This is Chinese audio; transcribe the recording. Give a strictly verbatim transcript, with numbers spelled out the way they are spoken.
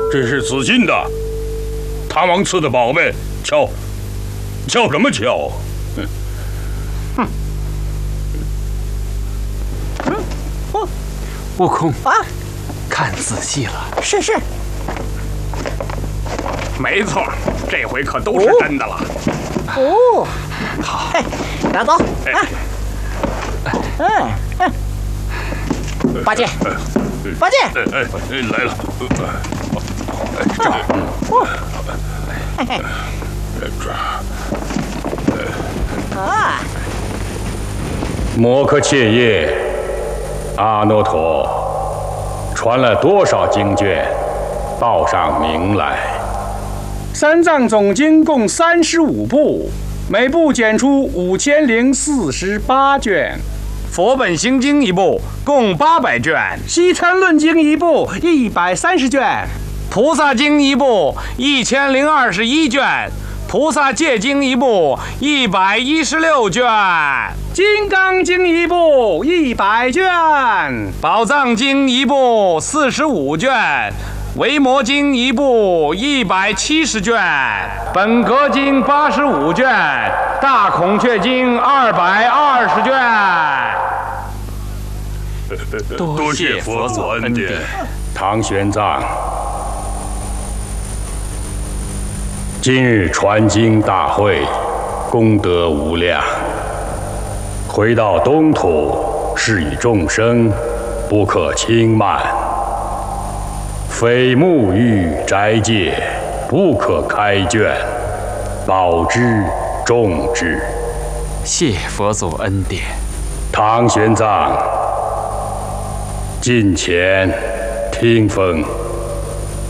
这是紫金的，唐王赐的宝贝，敲，敲什么敲？哼， 哼，嗯，哦，悟空啊，看仔细了。 是是。 没错，这回可都是真的了。 哦， 好， 拿走。啊，嗯嗯。八戒，八戒， 哎哎哎，来了。这， 嘿嘿。 这。 啊！ 摩诃切叶，阿耨陀，传了多少经卷，报上名来。 三藏总经共三十五部，每部检出五千零四十八卷。 佛本行经一部共八百卷， 西川论经一部一百三十卷， 菩萨经一部一千零二十一卷。菩萨戒经一部一百一十六卷， 金刚经一部一百卷， 宝藏经一部四十五卷，维摩经一部一百七十卷，本格经八十五卷，大孔雀经二百二十卷。多谢佛祖恩典。 唐玄奘。今日传经大会，功德无量。回到东土，是以众生不可轻慢。非沐浴斋戒，不可开卷，保之重之。 谢佛祖恩典。 唐玄奘，近前听风。